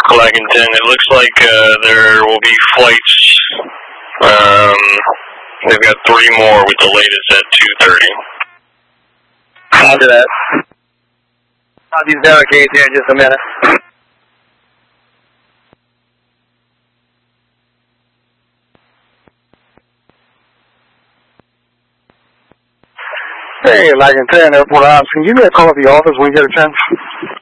Lagging 10, it looks like there will be flights. They've got 3 more with the latest at 2:30. Roger that. I'll be barricades here in just a minute. Hey, Lagging 10, Airport Ops. Can you give me a call at the office when you get a chance?